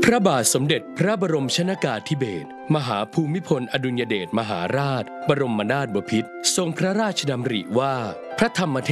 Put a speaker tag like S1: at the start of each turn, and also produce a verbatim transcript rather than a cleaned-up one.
S1: พระบาทสมเด็จพระบรมชนกาธิเบศรมหาภูมิพลอดุลยเดชมหาราชบรมนาถบพิตรทรงพระราชดำริว่าพระธรรมเท